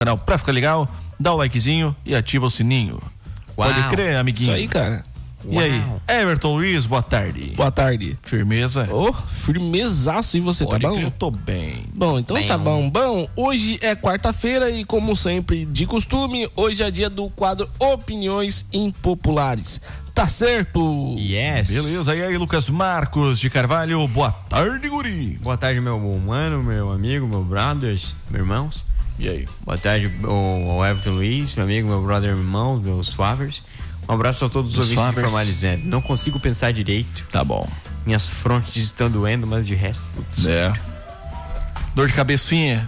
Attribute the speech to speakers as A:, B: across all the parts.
A: canal pra ficar legal, dá o likezinho e ativa o sininho.
B: Uau.
A: Pode crer, amiguinho.
C: Isso aí, cara.
A: E aí, Everton Luiz, boa tarde.
C: Boa tarde.
A: Firmeza?
C: Firmezaço, e você,
A: Pode
C: tá bom?
A: crer, eu tô bem.
C: Bom, então tá bom. Bom, hoje é quarta-feira e, como sempre, de costume, hoje é dia do quadro Opiniões Impopulares. Tá certo?
B: Yes.
A: Beleza, e aí, Lucas Marcos de Carvalho, boa tarde, guri.
B: Boa tarde, meu mano, meu amigo, meu brothers, meus irmãos.
A: E aí?
B: Boa tarde, o Everton Luiz, meu amigo, meu brother, meu irmão, meus suavers. Um abraço a todos os ouvintes de Formalizando. Não consigo pensar direito.
A: Tá bom.
B: Minhas frontes estão doendo, mas de resto tudo certo.
A: Dor de cabecinha?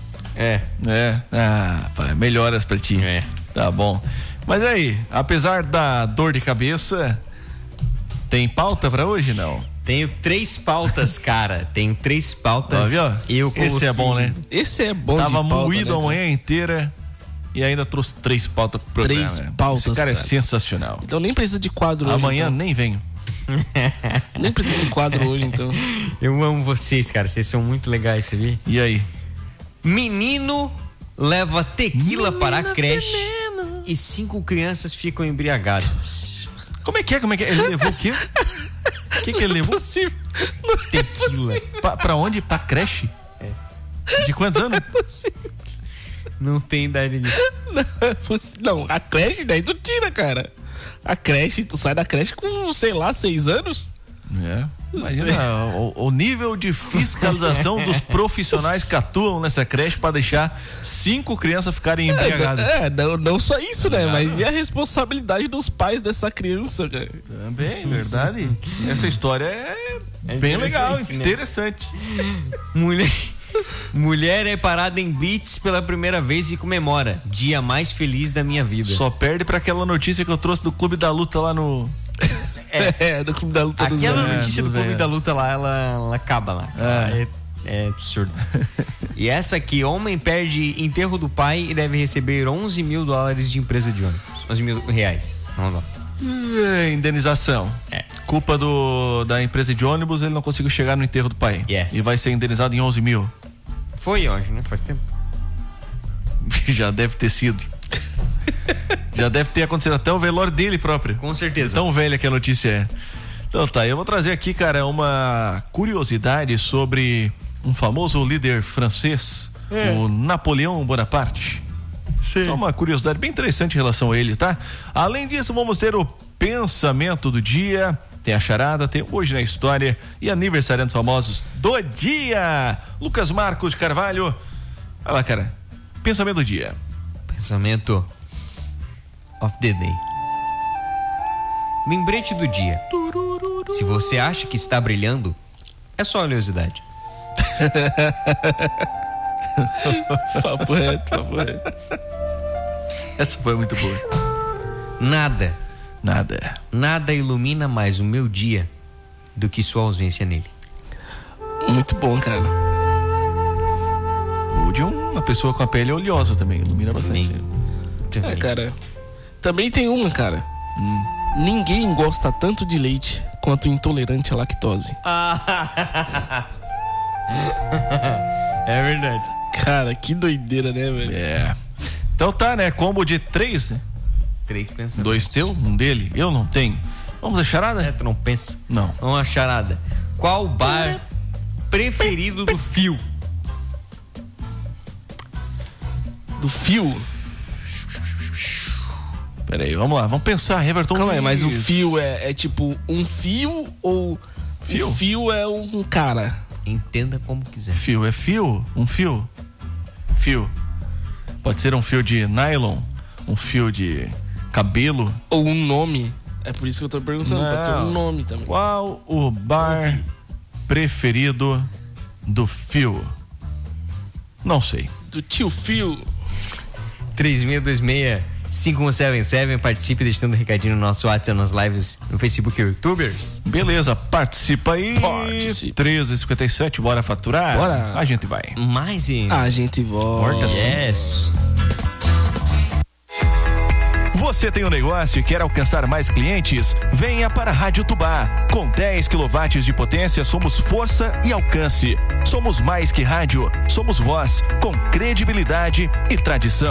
A: Pai, melhoras pra ti. Tá bom. Mas aí, apesar da dor de cabeça, tem pauta pra hoje, não?
B: Tenho 3 pautas, cara. Tenho 3 pautas.
A: Viu? Esse é bom, né?
C: Esse é bom.
A: Tava
C: de pauta,
A: moído
C: né,
A: a manhã inteira e ainda trouxe 3 pautas pro programa.
C: 3 pautas,
A: Esse cara é sensacional.
C: Então nem precisa de quadro hoje.
A: Amanhã
C: então.
A: nem venho.
C: Nem precisa de quadro hoje, então.
B: Eu amo vocês, cara. Vocês são muito legais, sabia?
A: E aí?
B: Menino leva tequila para a creche e 5 crianças ficam embriagadas.
A: Como é que é? Ele levou o quê? O que ele levou?
B: Tequila.
A: Pra onde? Pra creche? De quantos anos?
B: Não tem idade nisso.
C: Não, a creche daí tu tira, cara. A creche, tu sai da creche com, sei lá, 6 anos.
A: Imagina o nível de fiscalização dos profissionais que atuam nessa creche pra deixar 5 crianças ficarem embriagadas.
C: Não só isso, né? Mas e a responsabilidade dos pais dessa criança, cara?
A: Também, verdade. Essa história é bem legal, interessante.
B: Mulher é parada em blitz pela primeira vez e comemora. Dia mais feliz da minha vida.
A: Só perde pra aquela notícia que eu trouxe do Clube da Luta lá no...
C: do Clube da Luta.
B: Aquela notícia do Clube da Luta lá, ela acaba lá. É absurdo. E essa aqui, homem perde enterro do pai e deve receber $11 mil de empresa de ônibus. $11 mil. Vamos lá.
A: Indenização. Culpa da empresa de ônibus, ele não conseguiu chegar no enterro do pai. E vai ser indenizado em 11 mil.
B: Foi hoje, né? Faz tempo.
A: Já deve ter sido. Já deve ter acontecido até o velório dele próprio.
B: Com certeza.
A: Tão velha que a notícia é. Então tá, eu vou trazer aqui, cara, uma curiosidade sobre um famoso líder francês, o Napoleão Bonaparte. Sim. Só uma curiosidade bem interessante em relação a ele, tá? Além disso, vamos ter o pensamento do dia, tem a charada, tem hoje na história e aniversariantes famosos do dia. Lucas Marcos de Carvalho. Olha lá, cara. Pensamento do dia.
B: Pensamento of the day. Lembrete do dia. Se você acha que está brilhando, é só oleosidade.
C: Papo reto.
A: Essa foi muito boa.
B: Nada ilumina mais o meu dia do que sua ausência nele.
C: Muito bom, cara.
A: O de uma pessoa com a pele oleosa também, ilumina bastante.
C: Cara. Também tem uma, cara. Ninguém gosta tanto de leite quanto intolerante à lactose.
B: É verdade.
C: Cara, que doideira, né, velho?
A: Então tá, né? Combo de 3, né?
B: 3 pensamentos.
A: 2 teu, 1 dele. Eu não tenho. Vamos a charada?
B: Tu não pensa?
A: Não.
B: Vamos a charada. Qual o bar preferido do Fio?
C: Do Fio?
A: Pera aí, vamos lá. Vamos pensar, Everton.
C: Calma aí, mas o Fio é tipo um fio ou...
A: Fio?
C: O fio é um cara.
B: Entenda como quiser.
A: Fio é fio? Um fio? Fio. Pode ser um fio de nylon, um fio de cabelo.
C: Ou um nome. É por isso que eu tô perguntando. Pode ser um nome também.
A: Qual o bar preferido do Fio? Não sei.
C: Do tio Fio.
B: 3626-5177. Participe deixando um recadinho no nosso WhatsApp, nas lives no Facebook YouTubers.
A: Beleza, participa aí. 13h57, bora faturar?
C: Bora.
A: A gente vai.
B: Mais
C: A gente volta.
B: Yes.
D: Você
A: Você tem um negócio e quer alcançar mais clientes? Venha para a Rádio Tubá. Com 10 kW de potência, somos força e alcance. Somos mais que rádio, somos voz, com credibilidade e tradição.